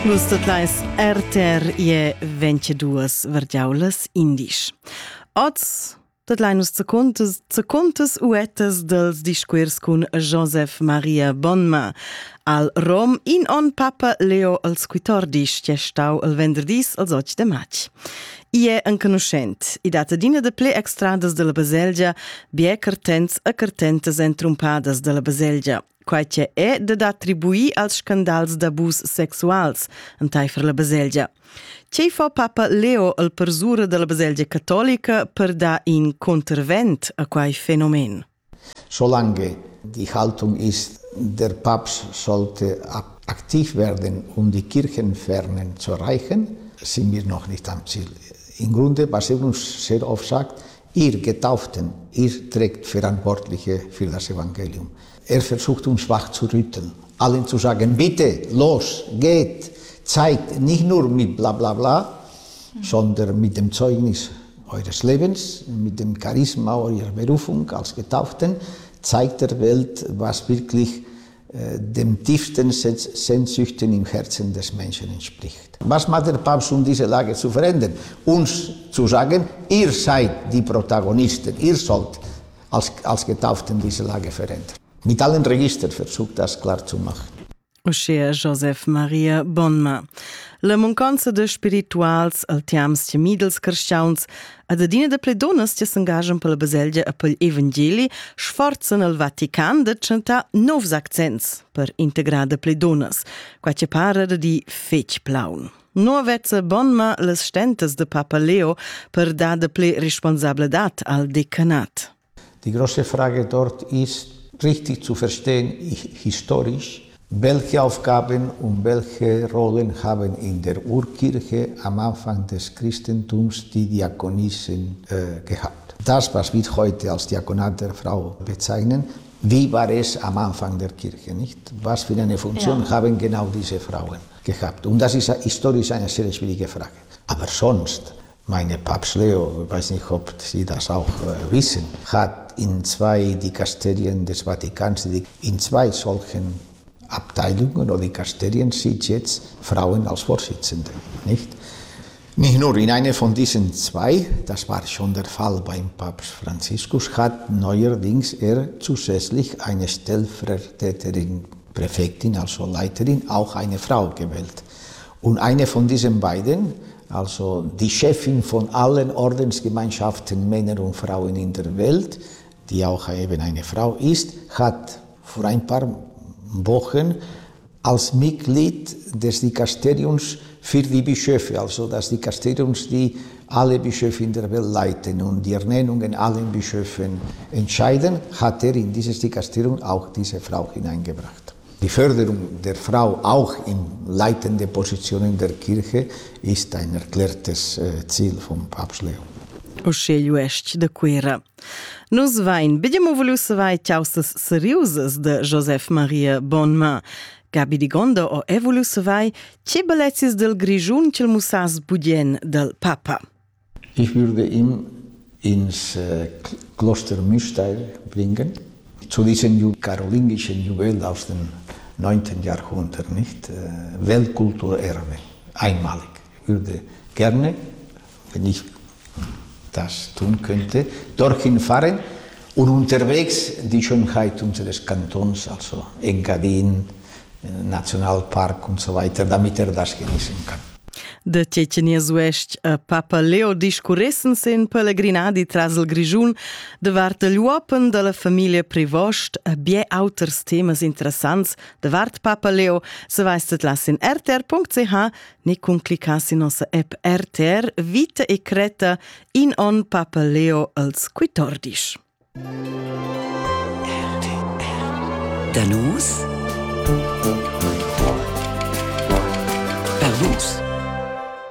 Vus tatlais RTR je 22 vergiaulas indisch. Oz tatlainos zacontas uetas dels disquers con Joseph Maria Bonma al Rom in on Papa Leo als 14 che stau al venderdis als 8 de maig. Ie un conoscent, i data dina de ple extradas de la Baselgia, bie cartents a cartentas entrumpadas de la Baselgia. Quae è da attribuì als scandals d'abus sexuals en taifer la Baselgia. Ce fa Papa Leo al persura de la Baselgia cattolica per da in Kontervent a quai Phänomen? Solange die Haltung ist, der Papst sollte aktiv werden, die Kirchenfernen zu erreichen, sind wir noch nicht am Ziel. Im Grunde, was uns sehr oft sagt, ihr Getauften, ihr trägt Verantwortliche für das Evangelium. Versucht uns wach zu rütteln, allen zu sagen, bitte, los, geht, zeigt, nicht nur mit bla bla bla, sondern mit dem Zeugnis eures Lebens, mit dem Charisma eurer Berufung als Getauften, zeigt der Welt, was wirklich dem tiefsten Sehnsüchten im Herzen des Menschen entspricht. Was macht der Papst, diese Lage zu verändern? Uns zu sagen, ihr seid die Protagonisten, ihr sollt als Getauften diese Lage verändern. Mit allen Registern versucht das klar zu machen. Ossia Joseph Maria Bonma. La mancanza de spirituals al tiams che midels carstjauns ad adina de pledonas che s'engagian per la Baselgia e per l'Evangeli sforzan al Vatican de chantar novs accents per integrar de pledonas, qua che para di fetg plaun. No avezza Bonma les stentes de Papa Leo per da de ple responsabilitat al Dekanat. Die große Frage dort ist, richtig zu verstehen, historisch, welche Aufgaben und welche Rollen haben in der Urkirche am Anfang des Christentums die Diakonissen gehabt. Das, was wir heute als Diakonat der Frau bezeichnen, wie war es am Anfang der Kirche, nicht? Was für eine Funktion haben genau diese Frauen gehabt? Und das ist historisch eine sehr schwierige Frage. Aber sonst, meine Papst Leo, ich weiß nicht, ob Sie das auch wissen, hat in 2 Dikasterien des Vatikans, in 2 solchen Abteilungen oder Dikasterien sieht jetzt Frauen als Vorsitzende. Nicht nur in einer von diesen 2, das war schon der Fall beim Papst Franziskus, hat neuerdings er zusätzlich eine Stellvertreterin, Präfektin, also Leiterin, auch eine Frau gewählt. Und eine von diesen beiden, also die Chefin von allen Ordensgemeinschaften, Männer und Frauen in der Welt, die auch eben eine Frau ist, hat vor ein paar Wochen als Mitglied des Dikasteriums für die Bischöfe, also das Dikasteriums, die alle Bischöfe in der Welt leiten und die Ernennungen allen Bischöfen entscheiden, hat er in dieses Dikasterium auch diese Frau hineingebracht. Die Förderung der Frau auch in leitende Positionen der Kirche ist ein erklärtes Ziel von Papst Leo. O scelho est da quera. Nos vain, bediamo volus vai tiausas seriusas de Joseph Maria Bonma. Gabi di Gondo o evolus vai, ce bellezis del Grigiun cel musas budien del Papa. Ich würde ihn ins Kloster Münster bringen, zu diesem karolingischen Juwel aus dem 9. Jahrhundert, nicht? Weltkulturerbe, einmalig. Ich würde gerne, wenn ich das tun könnte, dorthin fahren und unterwegs die Schönheit unseres Kantons, also Engadin, Nationalpark und so weiter, damit das genießen kann. Da Cecenia Zuest a Papa Leo discurressen sen pellegrinadi tras il Grigiun davart l'uopen de la famiglia Prevost a bie auters temas interessants davart Papa Leo se weistet lassen rtr.ch ne conclicassi nossa app RTR Vita e Creta in on Papa Leo als 14. Danus? Per nus.